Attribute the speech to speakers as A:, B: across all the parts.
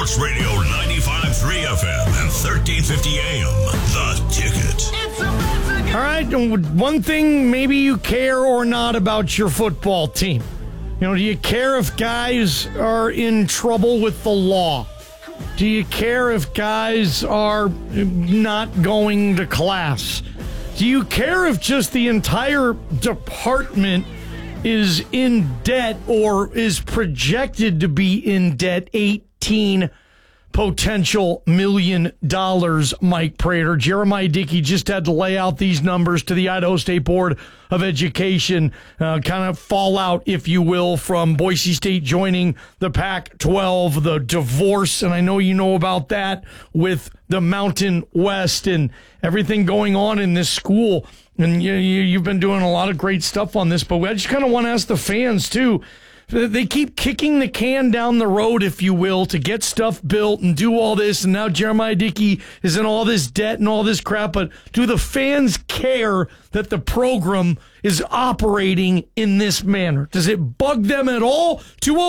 A: Sports Radio 95.3 FM and 1350 AM. The Ticket.
B: All right, one thing maybe you care or not about your football team. Do you care if guys are in trouble with the law? Do you care if guys are not going to class? Do you care if just the entire department is in debt or is projected to be in debt $18 potential $1 million, Mike Prater? Jeremiah Dickey just had to lay out these numbers to the Idaho State Board of Education, kind of fallout, if you will, from Boise State joining the Pac-12, the divorce, and I know you know about that, with the Mountain West and everything going on in this school. And you've been doing a lot of great stuff on this, but I just kind of want to ask the fans, too. They keep kicking the can down the road, if you will, to get stuff built and do all this. And now Jeremiah Dickey is in all this debt and all this crap. But do the fans care that the program is operating in this manner? Does it bug them at all?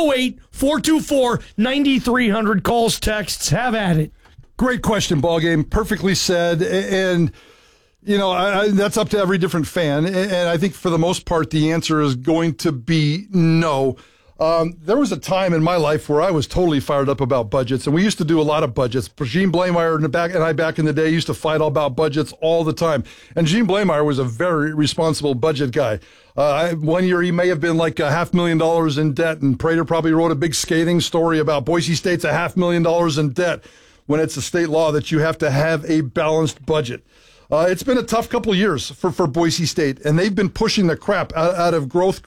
B: 208-424-9300. Calls, texts. Have at it.
C: Great question, Ballgame. Perfectly said. And that's up to every different fan. And I think for the most part, the answer is going to be no. There was a time in my life where I was totally fired up about budgets, and we used to do a lot of budgets. Gene Blameyer and I back in the day used to fight all about budgets all the time. And Gene Blameyer was a very responsible budget guy. One year he may have been like $500,000 in debt, and Prater probably wrote a big scathing story about Boise State's $500,000 in debt when it's a state law that you have to have a balanced budget. It's been a tough couple of years for Boise State, and they've been pushing the crap out of growth.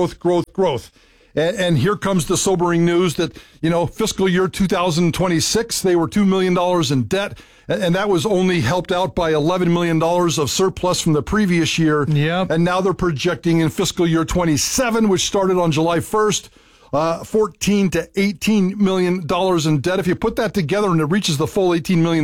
C: And here comes the sobering news that, fiscal year 2026, they were $2 million in debt, and that was only helped out by $11 million of surplus from the previous year.
B: Yep.
C: And now they're projecting in fiscal year 27, which started on July 1st, $14 to $18 million in debt. If you put that together and it reaches the full $18 million,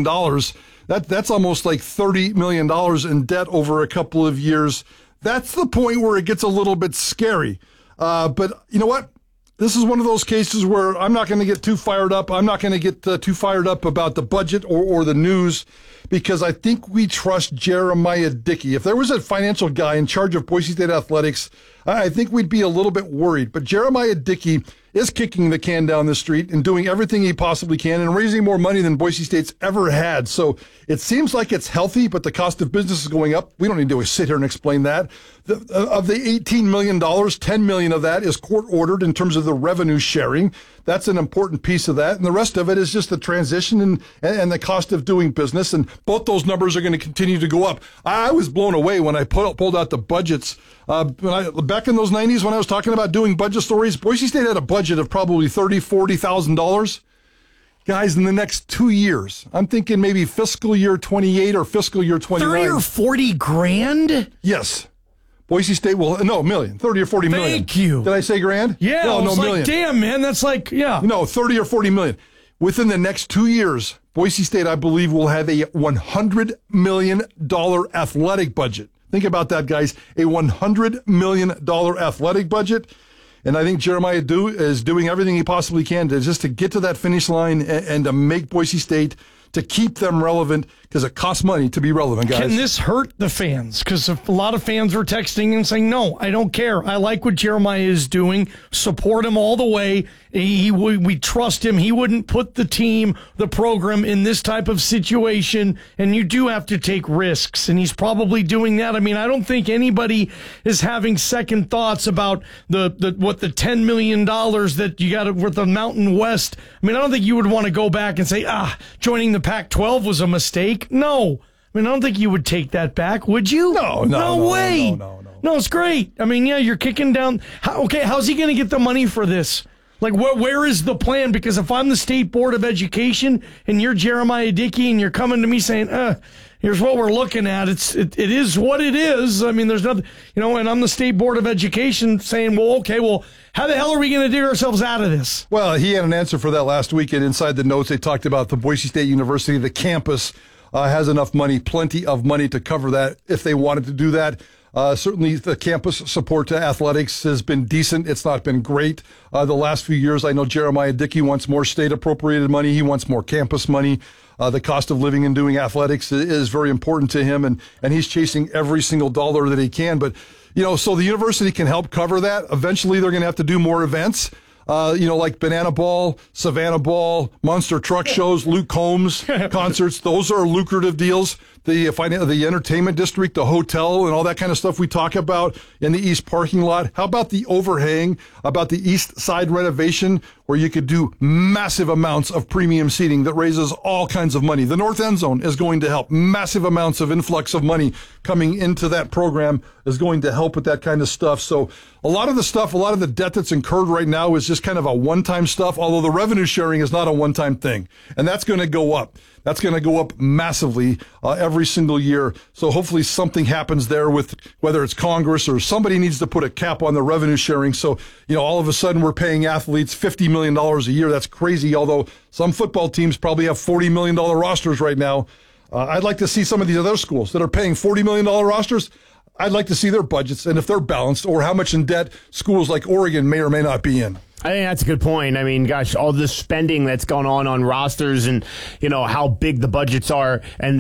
C: that's almost like $30 million in debt over a couple of years. That's the point where it gets a little bit scary. But you know what? This is one of those cases where I'm not going to get too fired up. I'm not going to get too fired up about the budget or the news, because I think we trust Jeremiah Dickey. If there was a financial guy in charge of Boise State athletics, I think we'd be a little bit worried. But Jeremiah Dickey is kicking the can down the street and doing everything he possibly can and raising more money than Boise State's ever had. So it seems like it's healthy, but the cost of business is going up. We don't need to sit here and explain that. Of the $18 million, $10 million of that is court-ordered in terms of the revenue sharing. That's an important piece of that. And the rest of it is just the transition and the cost of doing business. And both those numbers are going to continue to go up. I was blown away when I pulled out the budgets. Back in those 90s when I was talking about doing budget stories, Boise State had a budget of probably $30,000-$40,000. Guys, in the next 2 years, I'm thinking maybe fiscal year 28 or fiscal year 29.
B: 30 or 40 grand?
C: Yes. Boise State will, no, million, 30 or 40 million.
B: Thank you.
C: Did I say grand?
B: Yeah,
C: no,
B: million. Damn, man, that's like, yeah.
C: No, 30 or 40 million. Within the next 2 years, Boise State, I believe, will have a $100 million athletic budget. Think about that, guys. A $100 million athletic budget. And I think Jeremiah is doing everything he possibly can to get to that finish line and to make Boise State, to keep them relevant, because it costs money to be relevant, guys.
B: Can this hurt the fans? Because a lot of fans were texting and saying, no, I don't care. I like what Jeremiah is doing. Support him all the way. We trust him. He wouldn't put the team, the program in this type of situation. And you do have to take risks. And he's probably doing that. I mean, I don't think anybody is having second thoughts about the $10 million that you got with the Mountain West. I mean, I don't think you would want to go back and say, joining the Pac-12 was a mistake. No. I mean, I don't think you would take that back, would you?
C: No
B: way.
C: No.
B: No, it's great. I mean, yeah, you're kicking down. How's he going to get the money for this? Like, where is the plan? Because if I'm the State Board of Education and you're Jeremiah Dickey and you're coming to me saying, here's what we're looking at, it is what it is. I mean, there's nothing, and I'm the State Board of Education saying, how the hell are we going to dig ourselves out of this?
C: Well, he had an answer for that last week, and inside the notes, they talked about the Boise State University, the campus has enough money, plenty of money to cover that if they wanted to do that. Certainly the campus support to athletics has been decent. It's not been great. The last few years, I know Jeremiah Dickey wants more state appropriated money. He wants more campus money. The cost of living and doing athletics is very important to him, and he's chasing every single dollar that he can. But, so the university can help cover that. Eventually, they're going to have to do more events. Like Banana Ball, Savannah Ball, Monster Truck Shows, Luke Combs concerts. Those are lucrative deals. The entertainment district, the hotel, and all that kind of stuff we talk about in the East parking lot. How about the overhang, about the East Side renovation, where you could do massive amounts of premium seating that raises all kinds of money? The North End Zone is going to help. Massive amounts of influx of money coming into that program is going to help with that kind of stuff. So a lot of the debt that's incurred right now is just kind of a one-time stuff, although the revenue sharing is not a one-time thing. And that's going to go up. That's going to go up massively every single year. So hopefully something happens there with whether it's Congress or somebody needs to put a cap on the revenue sharing. So, all of a sudden we're paying athletes $50 million a year. That's crazy, although some football teams probably have $40 million rosters right now. I'd like to see some of these other schools that are paying $40 million rosters. I'd like to see their budgets and if they're balanced, or how much in debt schools like Oregon may or may not be in.
D: I think that's a good point. I mean, gosh, all the spending that's gone on rosters and, how big the budgets are and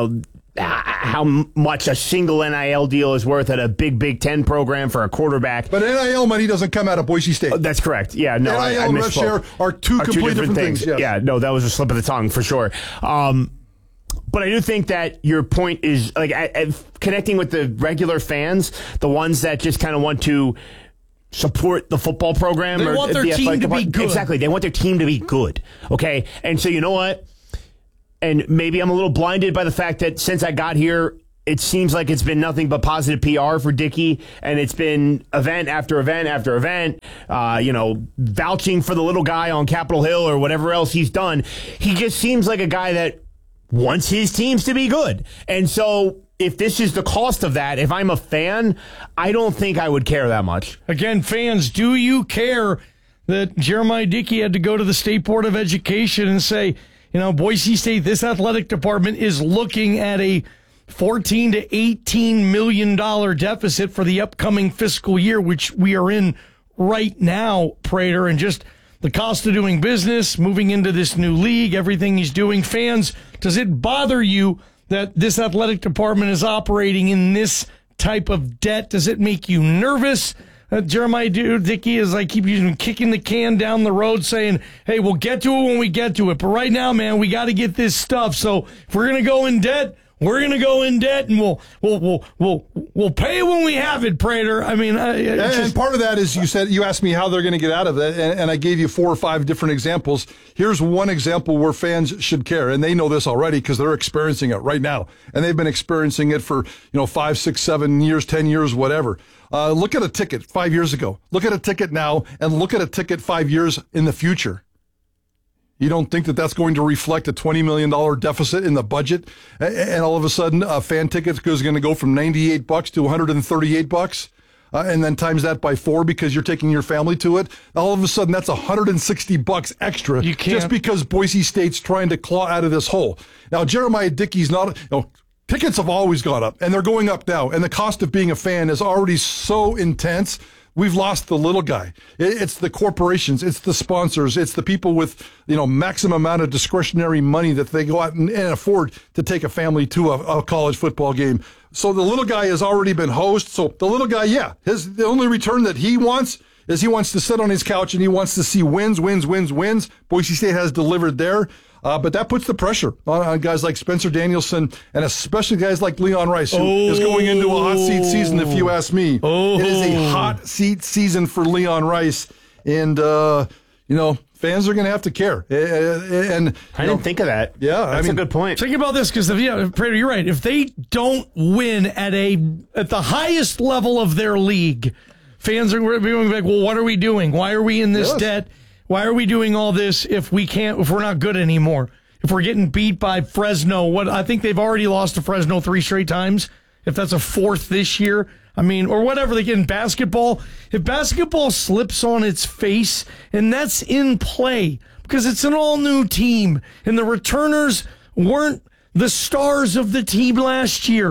D: how much a single NIL deal is worth at a Big Ten program for a quarterback.
C: But NIL money doesn't come out of Boise State.
D: Oh, that's correct. Yeah, no,
C: NIL and rev share are two completely different things. Yes.
D: Yeah, no, that was a slip of the tongue for sure. But I do think that your point is connecting with the regular fans, the ones that just kind of want to support the football program.
B: They want their team to be good.
D: Exactly. They want their team to be good. Okay. And so you know what? And maybe I'm a little blinded by the fact that since I got here, it seems like it's been nothing but positive PR for Dickey, and it's been event after event after event, vouching for the little guy on Capitol Hill or whatever else he's done. He just seems like a guy that wants his teams to be good. And so if this is the cost of that, if I'm a fan, I don't think I would care that much.
B: Again, fans, do you care that Jeremiah Dickey had to go to the State Board of Education and say, Boise State, this athletic department is looking at a $14 to $18 million deficit for the upcoming fiscal year, which we are in right now, Prater, and just the cost of doing business, moving into this new league, everything he's doing. Fans, does it bother you that this athletic department is operating in this type of debt? Does it make you nervous? Jeremiah Dickey is keep kicking the can down the road saying, hey, we'll get to it when we get to it. But right now, man, we got to get this stuff. So if we're going to go in debt, we're going to go in debt, and we'll pay it when we have it, Prater. I mean,
C: and part of that is you asked me how they're going to get out of it, and I gave you 4 or 5 different examples. Here's one example where fans should care, and they know this already because they're experiencing it right now, and they've been experiencing it for 5, 6, 7 years, 10 years, whatever. Look at a ticket 5 years ago. Look at a ticket now, and look at a ticket 5 years in the future. You don't think that that's going to reflect a $20 million deficit in the budget? And all of a sudden, fan tickets is going to go from $98 to $138, and then times that by 4 because you're taking your family to it. All of a sudden, that's $160 extra just because Boise State's trying to claw out of this hole. Now, Jeremiah Dickey's not, tickets have always gone up, and they're going up now. And the cost of being a fan is already so intense. We've lost the little guy. It's the corporations. It's the sponsors. It's the people with, maximum amount of discretionary money that they go out and afford to take a family to a college football game. So the little guy has already been hosed. So the little guy, the only return that he wants is he wants to sit on his couch and he wants to see wins. Boise State has delivered there. But that puts the pressure on guys like Spencer Danielson and especially guys like Leon Rice, who is going into a hot seat season, if you ask me. It is a hot seat season for Leon Rice. And, fans are going to have to care. And
D: I didn't think of that.
C: Yeah.
D: That's a good point.
B: Think about this, because, Prater, you're right. If they don't win at the highest level of their league, fans are going to be like, well, what are we doing? Why are we in this debt? Why are we doing all this if we're not good anymore? If we're getting beat by Fresno, I think they've already lost to Fresno 3 straight times. If that's a 4th this year, or whatever they get in basketball. If basketball slips on its face, and that's in play because it's an all new team, and the returners weren't the stars of the team last year.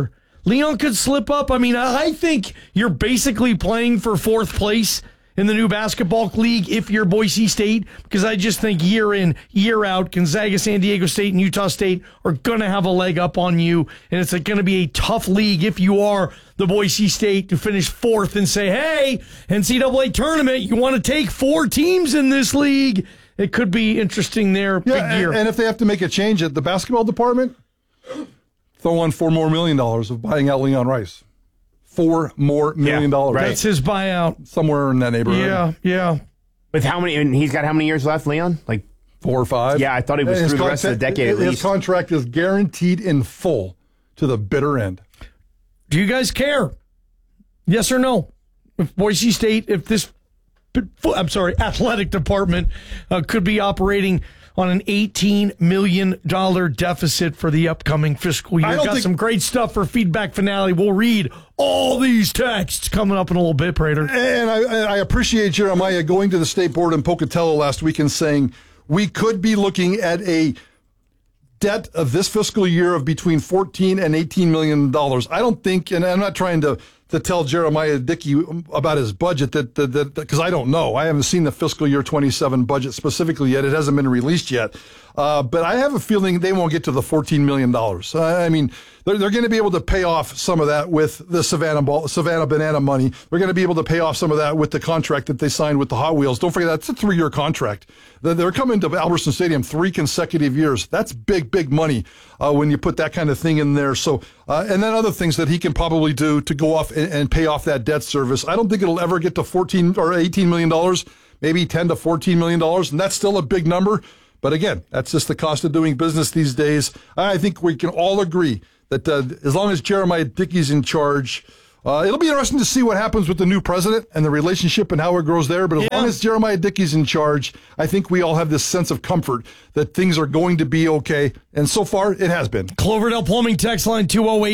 B: Leon could slip up. I mean, I think you're basically playing for fourth place in the new basketball league if you're Boise State, because I just think year in, year out, Gonzaga, San Diego State, and Utah State are going to have a leg up on you, and it's going to be a tough league if you are the Boise State to finish fourth and say, hey, NCAA tournament, you want to take 4 teams in this league? It could be interesting there.
C: Yeah,
B: big year.
C: And if they have to make a change at the basketball department, throw on $4 million more of buying out Leon Rice. $4 million more.
D: right.
B: That's his buyout.
C: Somewhere in that neighborhood.
B: Yeah.
D: With how many? And he's got how many years left, Leon? Like
C: 4 or 5.
D: Yeah, I thought he was through the rest of the decade at
C: His
D: least.
C: contract is guaranteed in full to the bitter end.
B: Do you guys care? Yes or no? If Boise State, if this, athletic department could be operating on an $18 million deficit for the upcoming fiscal year. Got some great stuff for feedback finale. We'll read all these texts coming up in a little bit, Prater.
C: And I appreciate Jeremiah going to the state board in Pocatello last week and saying we could be looking at a debt of this fiscal year of between $14 and $18 million. I don't think, and I'm not trying to tell Jeremiah Dickey about his budget that because I don't know. I haven't seen the fiscal year 27 budget specifically yet. It hasn't been released yet. But I have a feeling they won't get to the $14 million. I mean, they're going to be able to pay off some of that with the Savannah Banana money. They're going to be able to pay off some of that with the contract that they signed with the Hot Wheels. Don't forget, that's a 3-year contract. They're coming to Albertson Stadium 3 consecutive years. That's big money when you put that kind of thing in there. So, and then other things that he can probably do to go off and pay off that debt service. I don't think it'll ever get to $14 or $18 million, maybe $10 to $14 million, and that's still a big number. But again, that's just the cost of doing business these days. I think we can all agree that as long as Jeremiah Dickey's in charge, it'll be interesting to see what happens with the new president and the relationship and how it grows there. But as long as Jeremiah Dickey's in charge, I think we all have this sense of comfort that things are going to be okay. And so far, it has been.
B: Cloverdale Plumbing text line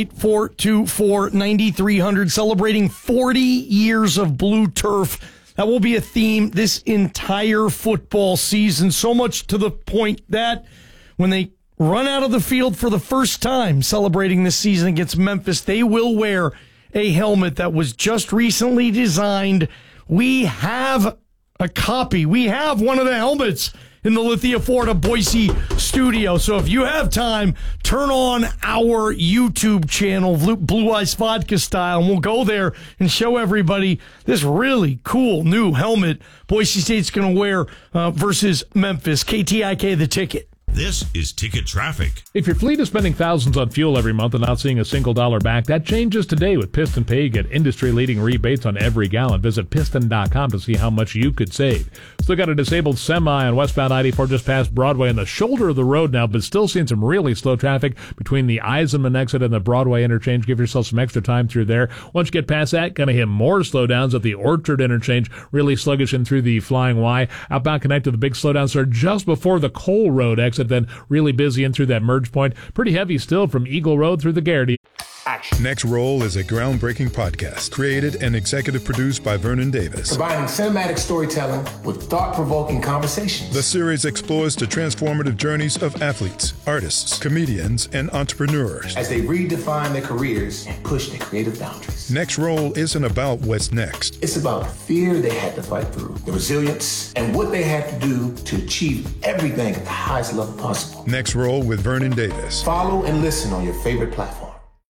B: 208-424-9300, celebrating 40 years of blue turf. That will be a theme this entire football season, so much to the point that when they run out of the field for the first time celebrating this season against Memphis, they will wear a helmet that was just recently designed. We have a copy. We have one of the helmets in the Lithia Florida Boise studio. So if you have time, turn on our YouTube channel, Blue Ice Vodka style, and we'll go there and show everybody this really cool new helmet Boise State's going to wear versus Memphis. KTIK, the ticket.
A: This is Ticket Traffic.
E: If your fleet is spending thousands on fuel every month and not seeing a single dollar back, that changes today with Piston Pay. You get industry-leading rebates on every gallon. Visit Piston.com to see how much you could save. Still got a disabled semi on westbound 94 just past Broadway on the shoulder of the road now, but still seeing some really slow traffic between the Eisenman exit and the Broadway interchange. Give yourself some extra time through there. Once you get past that, going to hit more slowdowns at the Orchard interchange. Really sluggish in through the Flying Y. Outbound Connect to the big slowdowns are just before the Cole Road exit. Then really busy in through that merge point. Pretty heavy still from Eagle Road through the Garrity.
F: Next Roll is a groundbreaking podcast created and executive produced by Vernon Davis.
G: Combining cinematic storytelling with thought-provoking conversations.
F: The series explores the transformative journeys of athletes, artists, comedians, and entrepreneurs
G: as they redefine their careers and push their creative boundaries.
F: Next Roll isn't about what's next.
G: It's about the fear they had to fight through, the resilience, and what they had to do to achieve everything at the highest level possible.
F: Next Roll with Vernon Davis.
G: Follow and listen on your favorite platform.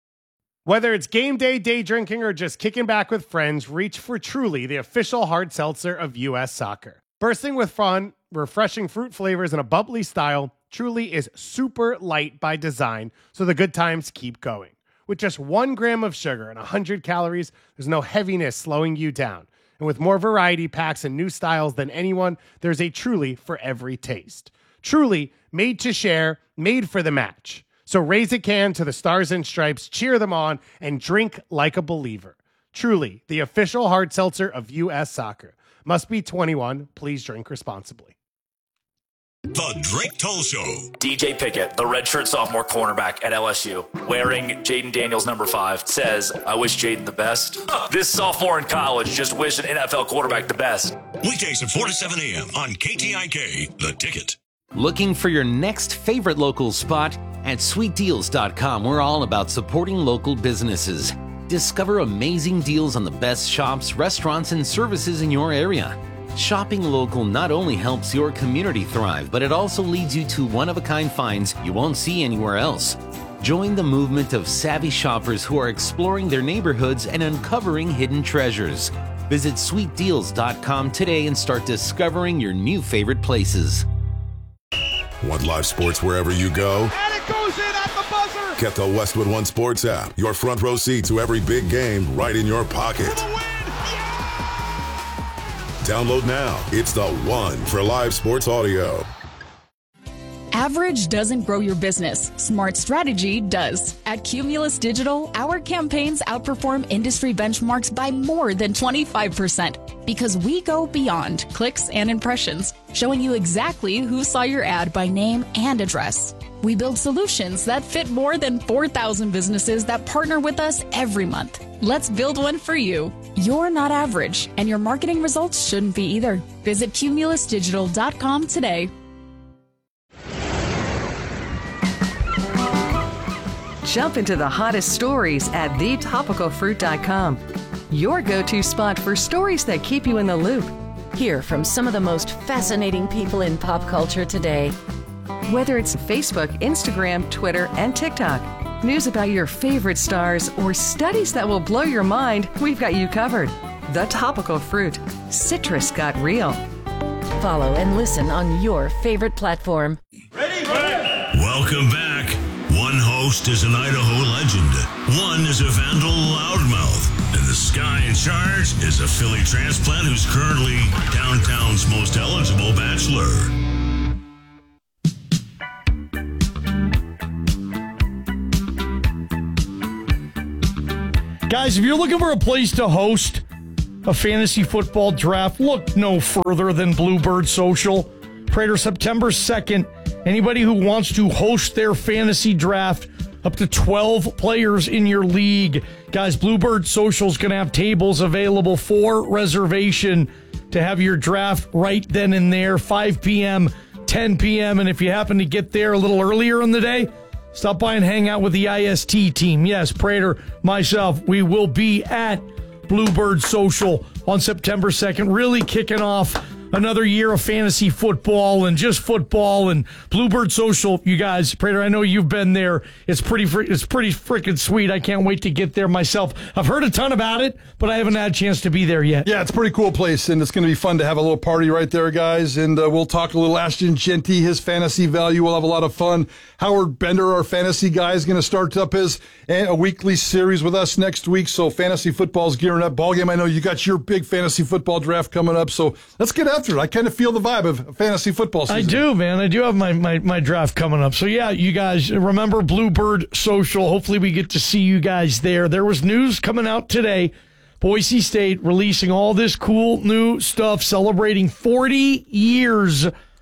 H: Whether it's game day, day drinking, or just kicking back with friends, reach for Truly, the official hard seltzer of U.S. Soccer. Bursting with fun, refreshing fruit flavors, and a bubbly style, Truly is super light by design, so the good times keep going. With just 1 gram of sugar and 100 calories, there's no heaviness slowing you down. And with more variety packs and new styles than anyone, there's a Truly for every taste. Truly, made to share, made for the match. So raise a can to the Stars and Stripes, cheer them on, and drink like a believer. Truly, the official hard seltzer of U.S. Soccer. Must be 21. Please drink responsibly.
A: The Drake Toll Show.
I: DJ Pickett, the redshirt sophomore cornerback at LSU, wearing Jaden Daniels number 5, says, "I wish Jaden the best." This sophomore in college just wished an NFL quarterback the best.
A: Weekdays at 4 to 7 a.m. on KTIK, The Ticket.
J: Looking for your next favorite local spot? At sweetdeals.com, we're all about supporting local businesses. Discover amazing deals on the best shops, restaurants, and services in your area. Shopping local not only helps your community thrive, but it also leads you to one-of-a-kind finds you won't see anywhere else. Join the movement of savvy shoppers who are exploring their neighborhoods and uncovering hidden treasures. Visit sweetdeals.com today and start discovering your new favorite places.
A: Want live sports wherever you go?
K: And it goes in at the buzzer!
A: Get the Westwood One Sports app. Your front row seat to every big game right in your pocket. Download now. It's the one for live sports audio.
L: Average doesn't grow your business. Smart strategy does. At Cumulus Digital, our campaigns outperform industry benchmarks by more than 25% because we go beyond clicks and impressions, showing you exactly who saw your ad by name and address. We build solutions that fit more than 4,000 businesses that partner with us every month. Let's build one for you. You're not average, and your marketing results shouldn't be either. Visit cumulusdigital.com today.
M: Jump into the hottest stories at thetopicalfruit.com. Your go-to spot for stories that keep you in the loop.
N: Hear from some of the most fascinating people in pop culture today.
M: Whether it's Facebook, Instagram, Twitter, and TikTok, news about your favorite stars, or studies that will blow your mind, we've got you covered. The Topical Fruit. Citrus got real.
N: Follow and listen on your favorite platform.
A: Welcome back. One host is an Idaho legend. One is a Vandal loudmouth. And the guy in charge is a Philly transplant who's currently downtown's most eligible bachelor.
B: Guys, if you're looking for a place to host a fantasy football draft, look no further than Bluebird Social. Prater, September 2nd, anybody who wants to host their fantasy draft, up to 12 players in your league. Guys, Bluebird Social is going to have tables available for reservation to have your draft right then and there, 5 p.m., 10 p.m., and if you happen to get there a little earlier in the day, stop by and hang out with the IST team. Yes, Prater, myself, we will be at Bluebird Social on September 2nd, really kicking off another year of fantasy football and just football. And Bluebird Social, you guys, Prater, I know you've been there. It's pretty freaking sweet. I can't wait to get there myself. I've heard a ton about it, but I haven't had a chance to be there yet.
C: Yeah, it's a pretty cool place, and it's going to be fun to have a little party right there, guys. And we'll talk a little Ashton Genty, his fantasy value. We'll have a lot of fun. Howard Bender, our fantasy guy, is going to start up a weekly series with us next week. So fantasy football's gearing up. Ballgame, I know you got your big fantasy football draft coming up. So let's get after it. I kind of feel the vibe of fantasy football season.
B: I do, man. I do have my draft coming up. So, yeah, you guys remember Bluebird Social. Hopefully we get to see you guys there. There was news coming out today. Boise State releasing all this cool new stuff, celebrating 40 years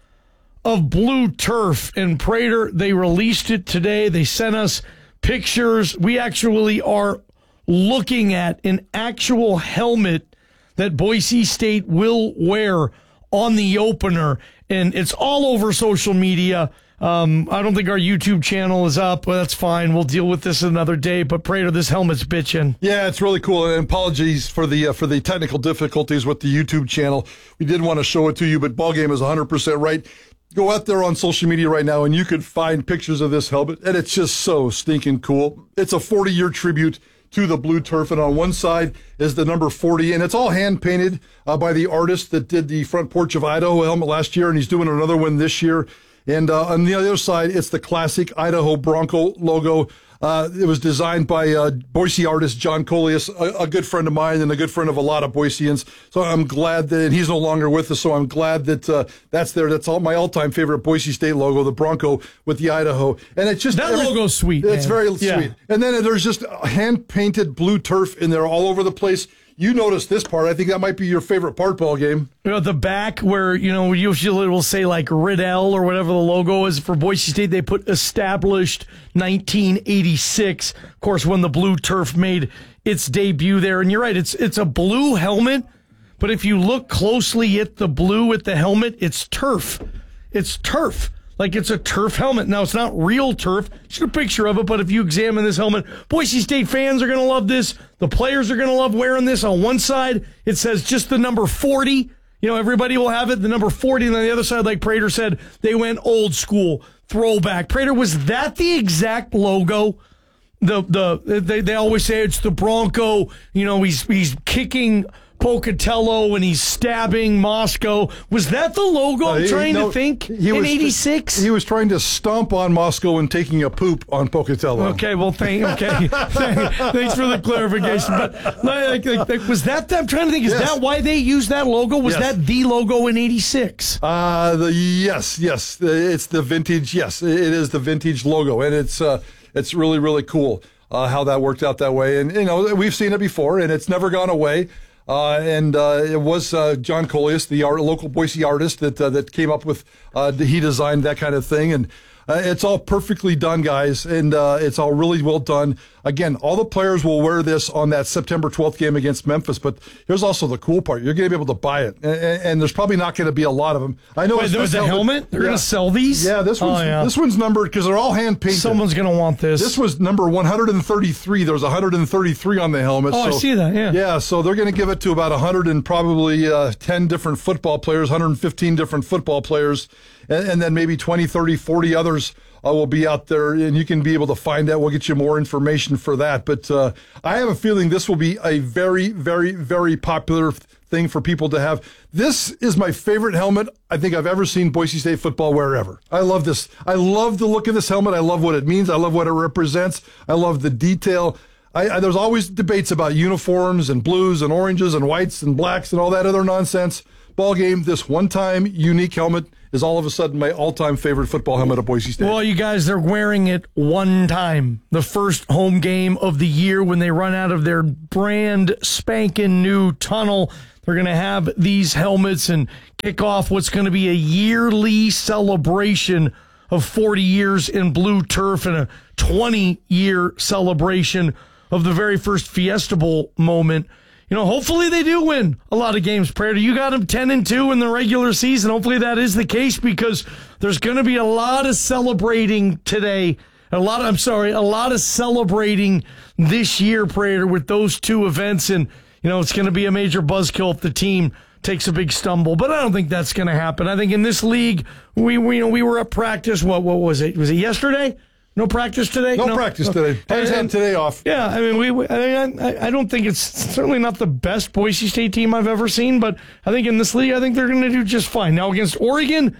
B: of blue turf. And Prater, they released it today. They sent us pictures. We actually are looking at an actual helmet that Boise State will wear on the opener, and it's all over social media. I don't think our YouTube channel is up. Well, that's fine. We'll deal with this another day. But Prater, this helmet's bitching.
C: Yeah, it's really cool. And apologies for the technical difficulties with the YouTube channel. We did want to show it to you, but Ballgame is 100% right. Go out there on social media right now, and you could find pictures of this helmet, and it's just so stinking cool. It's a 40-year tribute to the blue turf, and on one side is the number 40, and it's all hand-painted by the artist that did the Front Porch of Idaho helmet last year, and he's doing another one this year. And on the other side, it's the classic Idaho Bronco logo. It was designed by Boise artist John Coleus, a good friend of mine and a good friend of a lot of Boiseans. So I'm glad that, and he's no longer with us, so I'm glad that that's there. That's my all-time favorite Boise State logo, the Bronco with the Idaho. And it's just...
B: That logo's sweet,
C: It's
B: man.
C: very sweet. And then there's just hand-painted blue turf in there all over the place. You noticed this part. I think that might be your favorite part, Ballgame.
B: You know, the back where, usually it will say like Riddell or whatever the logo is. For Boise State, they put established 1986. Of course, when the blue turf made its debut there. And you're right, it's a blue helmet. But if you look closely at the blue at the helmet, it's turf. It's turf. like it's a turf helmet. Now, it's not real turf. Just a picture of it, but if you examine this helmet, Boise State fans are going to love this. The players are going to love wearing this. On one side, it says just the number 40. Everybody will have it, the number 40. And on the other side, like Prater said, they went old school, throwback. Prater, was that the exact logo? They always say it's the Bronco. He's kicking Pocatello and he's stabbing Moscow. Was that the logo? I'm trying to think. In 86?
C: He was trying to stomp on Moscow and taking a poop on Pocatello.
B: Okay, well, thanks for the clarification. But was that? I'm trying to think. Is that why they used that logo? Was that the logo in 86?
C: Yes. It's the vintage. Yes, it is the vintage logo, and it's really, really cool how that worked out that way. And we've seen it before, and it's never gone away. It was John Coleus, the local Boise artist, that came up with. He designed that kind of thing, and it's all perfectly done, guys, and it's all really well done. Again, all the players will wear this on that September 12th game against Memphis, but here's also the cool part. You're going to be able to buy it, and there's probably not going to be a lot of them. I know.
B: Wait, there was a helmet? They're going to sell these?
C: Yeah, this one's numbered because they're all hand-painted.
B: Someone's going to want this.
C: This was number 133. There was 133 on the helmet.
B: I see that, yeah.
C: Yeah, so they're going to give it to about 100 and probably 10 different football players, 115 different football players, and then maybe 20, 30, 40 others will be out there, and you can be able to find that. We'll get you more information for that. But I have a feeling this will be a very, very, very popular thing for people to have. This is my favorite helmet I think I've ever seen Boise State football wear ever. I love this. I love the look of this helmet. I love what it means. I love what it represents. I love the detail. There's always debates about uniforms and blues and oranges and whites and blacks and all that other nonsense. Ball game, this one-time unique helmet is all of a sudden my all-time favorite football helmet at Boise State.
B: Well, you guys, they're wearing it one time. The first home game of the year when they run out of their brand spanking new tunnel. They're going to have these helmets and kick off what's going to be a yearly celebration of 40 years in blue turf and a 20-year celebration of the very first Fiesta Bowl moment. Hopefully they do win a lot of games. Prater, you got them 10-2 in the regular season. Hopefully that is the case because there's going to be a lot of celebrating today. A lot of celebrating this year, Prater, with those two events. And, it's going to be a major buzzkill if the team takes a big stumble. But I don't think that's going to happen. I think in this league, we were at practice. What was it? Was it yesterday? No practice today?
C: No practice today. Players had today off.
B: Yeah, I don't think it's certainly not the best Boise State team I've ever seen, but I think in this league, I think they're going to do just fine. Now against Oregon,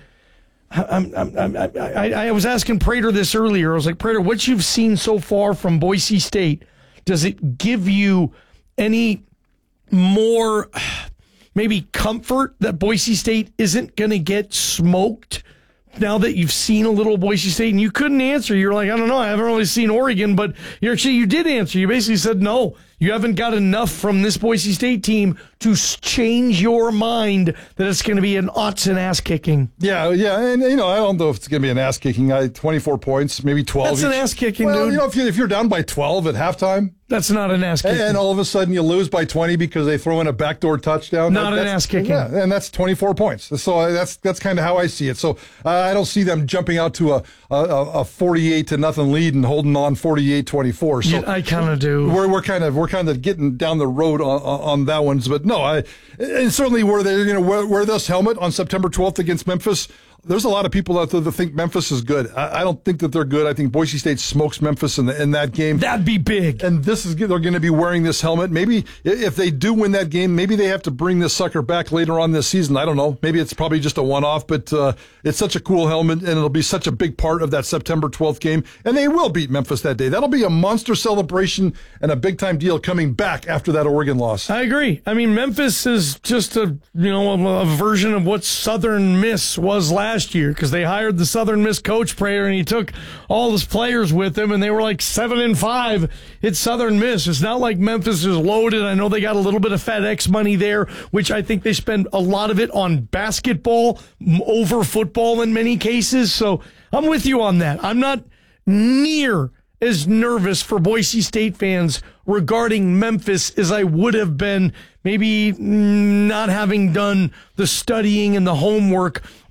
B: I was asking Prater this earlier. I was like, Prater, what you've seen so far from Boise State, does it give you any more maybe comfort that Boise State isn't going to get smoked? Now that you've seen a little Boise State, and you couldn't answer, you're like, I don't know, I haven't really seen Oregon, but you did answer. You basically said, no, you haven't got enough from this Boise State team to change your mind that it's going to be an Autzen ass kicking.
C: Yeah, and I don't know if it's going to be an ass kicking. 24 points, maybe 12.
B: That's an ass kicking,
C: dude. If you're down by 12 at halftime,
B: that's not an ass kicking.
C: And all of a sudden you lose by 20 because they throw in a backdoor touchdown.
B: Not an ass kicking.
C: Yeah, and that's 24 points. So that's kind of how I see it. So I don't see them jumping out to a 48-0 lead and holding on 48-24. So
B: yeah, I kind of do.
C: We're kind of getting down the road on that one. But no, and certainly where they're going to wear this helmet on September 12th against Memphis. There's a lot of people out there that think Memphis is good. I don't think that they're good. I think Boise State smokes Memphis in that game.
B: That'd be big.
C: And they're going to be wearing this helmet. Maybe if they do win that game, maybe they have to bring this sucker back later on this season. I don't know. Maybe it's probably just a one-off, but it's such a cool helmet, and it'll be such a big part of that September 12th game. And they will beat Memphis that day. That'll be a monster celebration and a big-time deal coming back after that Oregon loss.
B: I agree. I mean, Memphis is just a version of what Southern Miss was last year, because they hired the Southern Miss coach, Prater, and he took all his players with him, and they were like 7-5 at Southern Miss. It's not like Memphis is loaded. I know they got a little bit of FedEx money there, which I think they spend a lot of it on basketball over football in many cases. So I'm with you on that. I'm not near as nervous for Boise State fans regarding Memphis as I would have been maybe not having done the studying and the homework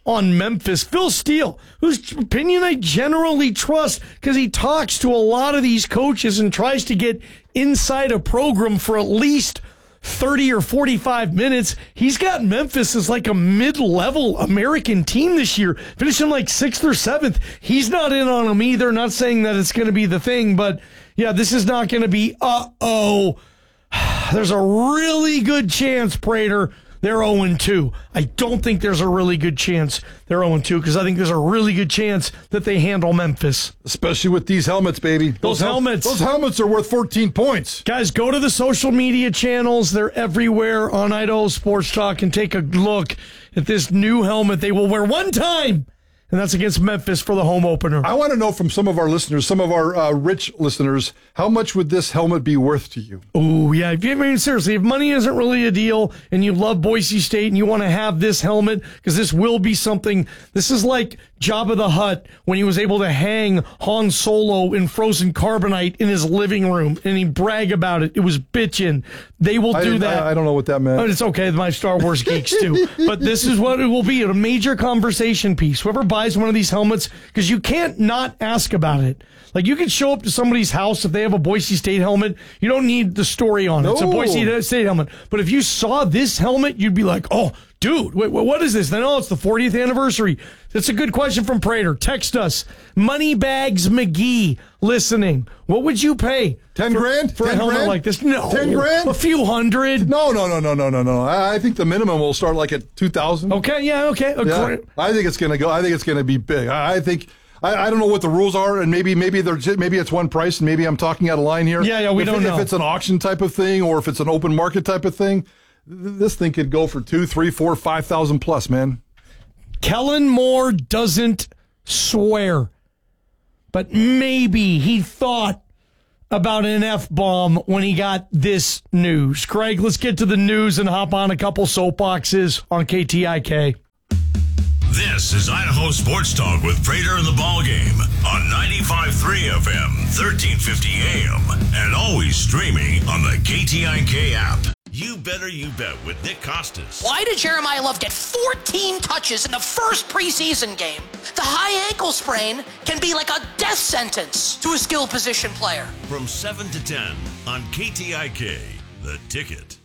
B: on Memphis. Phil Steele, whose opinion I generally trust because he talks to a lot of these coaches and tries to get inside a program for at least 30 or 45 minutes. He's got Memphis as like a mid-level American team this year, finishing like 6th or 7th. He's not in on them either. Not saying that it's going to be the thing, but yeah, this is not going to be, There's a really good chance, Prater, they're 0-2. I don't think there's a really good chance they're 0-2 because I think there's a really good chance that they handle Memphis.
C: Especially with these helmets, baby.
B: Those helmets
C: are worth 14 points.
B: Guys, go to the social media channels. They're everywhere on Idaho Sports Talk and take a look at this new helmet they will wear one time. And that's against Memphis for the home opener.
C: I want to know from some of our listeners, some of our rich listeners, how much would this helmet be worth to you?
B: Oh, yeah. I mean, seriously, if money isn't really a deal and you love Boise State and you want to have this helmet, because this will be something, this is like Jabba the Hutt when he was able to hang Han Solo in frozen carbonite in his living room and he brag about it. It was bitchin'. They will do that.
C: I don't know what that meant.
B: But it's okay. My Star Wars geeks too. But this is what it will be, a major conversation piece. Whoever buys one of these helmets, because you can't not ask about it. Like, you can show up to somebody's house if they have a Boise State helmet. You don't need the story on it. It's a Boise State helmet. But if you saw this helmet, you'd be like, oh, dude, wait, what is this? Then, it's the 40th anniversary. That's a good question from Prater. Text us. Moneybags McGee listening. What would you pay?
C: 10 grand?
B: For a helmet like this? No.
C: 10 grand?
B: A few hundred?
C: No. I think the minimum will start like at 2,000.
B: Okay, yeah, okay.
C: Yeah, I think it's going to go. I think it's going to be big. I think... I don't know what the rules are, and maybe it's one price, and maybe I'm talking out of line here.
B: Yeah, we don't know.
C: If it's an auction type of thing, or if it's an open market type of thing, this thing could go for 2,000, 3,000, 4,000, 5,000 plus, man.
B: Kellen Moore doesn't swear, but maybe he thought about an F-bomb when he got this news. Craig, let's get to the news and hop on a couple soapboxes on KTIK.
A: This is Idaho Sports Talk with Prater and the Ball Game on 95.3 FM, 1350 AM, and always streaming on the KTIK app. You Better You Bet with Nick Costas.
O: Why did Jeremiah Love get 14 touches in the first preseason game? The high ankle sprain can be like a death sentence to a skill position player.
A: From 7 to 10 on KTIK, The Ticket.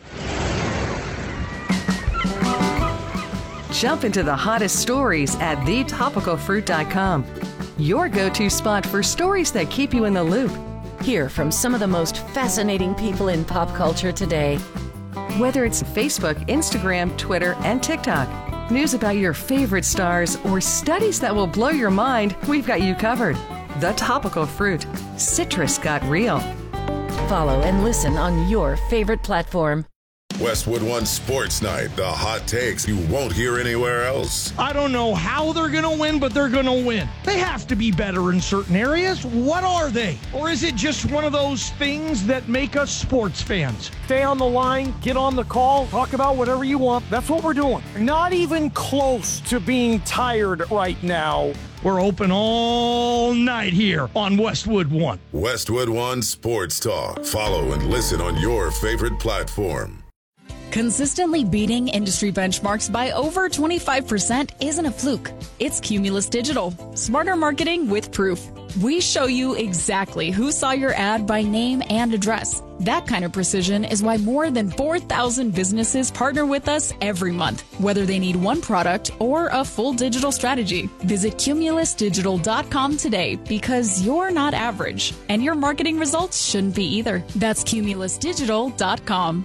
M: Jump into the hottest stories at thetopicalfruit.com. Your go-to spot for stories that keep you in the loop.
N: Hear from some of the most fascinating people in pop culture today.
M: Whether it's Facebook, Instagram, Twitter, and TikTok, news about your favorite stars, or studies that will blow your mind, we've got you covered. The Topical Fruit. Citrus got real.
N: Follow and listen on your favorite platform.
P: Westwood One Sports Night, the hot takes you won't hear anywhere else.
B: I don't know how they're going to win, but they're going to win. They have to be better in certain areas. What are they? Or is it just one of those things that make us sports fans? Stay on the line, get on the call, talk about whatever you want. That's what we're doing. Not even close to being tired right now. We're open all night here on Westwood One.
P: Westwood One Sports Talk. Follow and listen on your favorite platform.
L: Consistently beating industry benchmarks by over 25% isn't a fluke. It's Cumulus Digital. Smarter marketing with proof. We show you exactly who saw your ad by name and address. That kind of precision is why more than 4,000 businesses partner with us every month, whether they need one product or a full digital strategy. Visit cumulusdigital.com today because you're not average, and your marketing results shouldn't be either. That's cumulusdigital.com.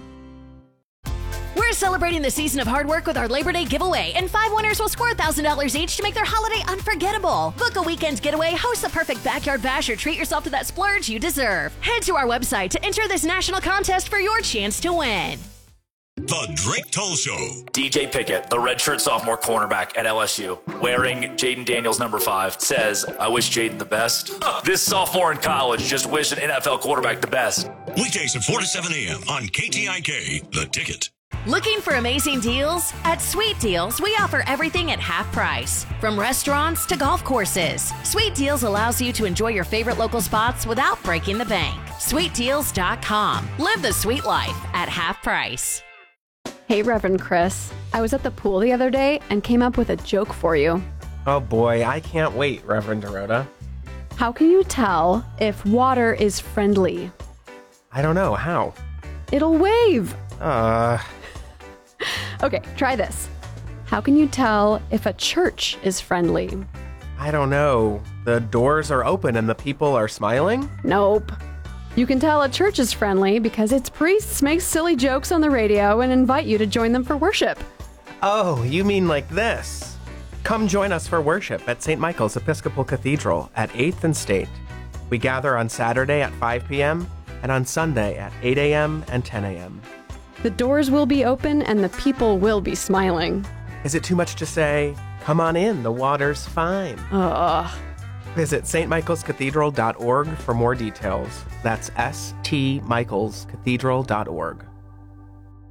Q: We're celebrating the season of hard work with our Labor Day giveaway, and 5 winners will score $1,000 each to make their holiday unforgettable. Book a weekend getaway, host the perfect backyard bash, or treat yourself to that splurge you deserve. Head to our website to enter this national contest for your chance to win.
A: The Drake Toll Show.
I: DJ Pickett, the redshirt sophomore cornerback at LSU, wearing Jaden Daniels number 5, says, I wish Jaden the best. This sophomore in college just wished an NFL quarterback the best.
A: Weekdays at 4 to 7 a.m. on KTIK, The Ticket.
Q: Looking for amazing deals? At Sweet Deals, we offer everything at half price. From restaurants to golf courses, Sweet Deals allows you to enjoy your favorite local spots without breaking the bank. SweetDeals.com. Live the sweet life at half price.
R: Hey, Reverend Chris. I was at the pool the other day and came up with a joke for you.
S: Oh boy, I can't wait, Reverend Dorota.
R: How can you tell if water is friendly?
S: I don't know. How?
R: It'll wave.
S: Okay,
R: try this. How can you tell if a church is friendly?
S: I don't know. The doors are open and the people are smiling?
R: Nope. You can tell a church is friendly because its priests make silly jokes on the radio and invite you to join them for worship.
S: Oh, you mean like this? Come join us for worship at St. Michael's Episcopal Cathedral at 8th and State. We gather on Saturday at 5 p.m. and on Sunday at 8 a.m. and 10 a.m.
R: The doors will be open and the people will be smiling.
S: Is it too much to say, come on in, the water's fine? Visit stmichaelscathedral.org for more details. That's stmichaelscathedral.org.